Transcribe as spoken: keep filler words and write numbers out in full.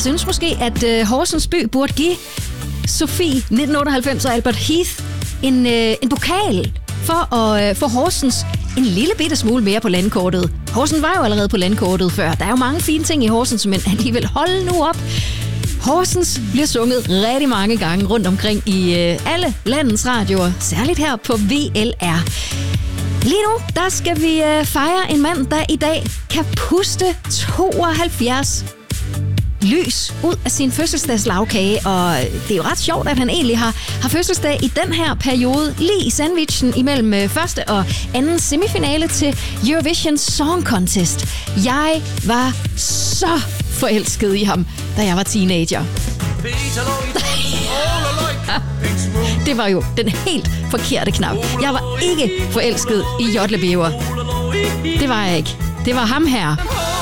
synes måske, at øh, Horsens by burde give Sofie nitten otteoghalvfems og Albert Heath en, øh, en pokal for at øh, få Horsens en lille bitte smule mere på landkortet. Horsens var jo allerede på landkortet før. Der er jo mange fine ting i Horsens, men alligevel hold nu op. Horsens bliver sunget rigtig mange gange rundt omkring i øh, alle landets radioer, særligt her på V L R. Lige nu, der skal vi øh, fejre en mand, der i dag kan puste tooghalvfjerds lys ud af sin fødselsdagslagkage, og det er jo ret sjovt, at han egentlig har, har fødselsdag i den her periode, lige i sandwichen imellem første og anden semifinale til Eurovision Song Contest. Jeg var så forelsket i ham, da jeg var teenager. Det var jo den helt forkerte knap. Jeg var ikke forelsket i Jotle Bever. Det var jeg ikke. Det var ham her.